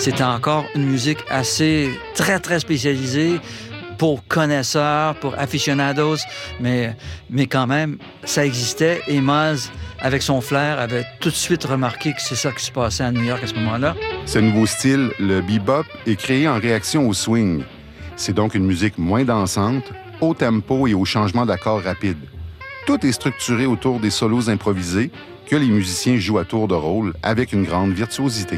c'était encore une musique assez, très, très spécialisée pour connaisseurs, pour aficionados, mais quand même, ça existait. Et Miles, avec son flair, avait tout de suite remarqué que c'est ça qui se passait à New York à ce moment-là. Ce nouveau style, le bebop, est créé en réaction au swing. C'est donc une musique moins dansante, au tempo et au changement d'accords rapides. Tout est structuré autour des solos improvisés que les musiciens jouent à tour de rôle avec une grande virtuosité.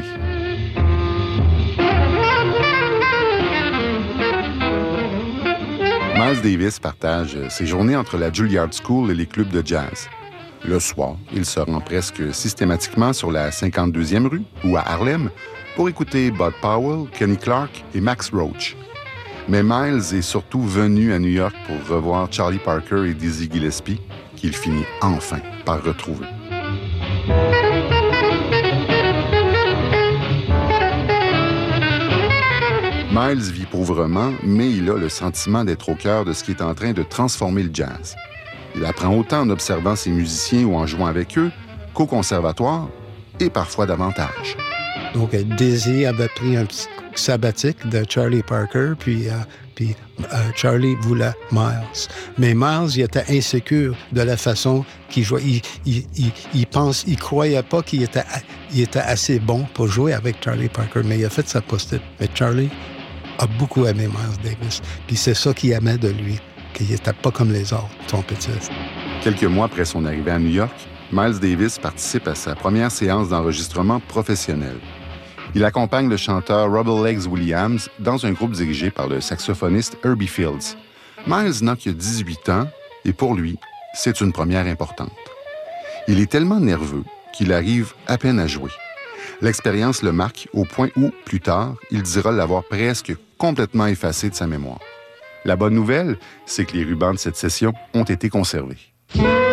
Miles Davis partage ses journées entre la Juilliard School et les clubs de jazz. Le soir, il se rend presque systématiquement sur la 52e rue ou à Harlem pour écouter Bud Powell, Kenny Clarke et Max Roach. Mais Miles est surtout venu à New York pour revoir Charlie Parker et Dizzy Gillespie, qu'il finit enfin par retrouver. Miles vit pauvrement, mais il a le sentiment d'être au cœur de ce qui est en train de transformer le jazz. Il apprend autant en observant ses musiciens ou en jouant avec eux qu'au conservatoire, et parfois davantage. Donc, Dizzy avait pris un petit sabbatique de Charlie Parker, puis Charlie voulait Miles. Mais Miles, il était insécure de la façon qu'il jouait. Il croyait pas qu'il était assez bon pour jouer avec Charlie Parker, mais il a fait sa postule. Mais Charlie a beaucoup aimé Miles Davis, puis c'est ça qu'il aimait de lui, qu'il n'était pas comme les autres trompettistes. Quelques mois après son arrivée à New York, Miles Davis participe à sa première séance d'enregistrement professionnel. Il accompagne le chanteur Robert Legs Williams dans un groupe dirigé par le saxophoniste Herbie Fields. Miles n'a que 18 ans et pour lui, c'est une première importante. Il est tellement nerveux qu'il arrive à peine à jouer. L'expérience le marque au point où, plus tard, il dira l'avoir presque complètement effacé de sa mémoire. La bonne nouvelle, c'est que les rubans de cette session ont été conservés.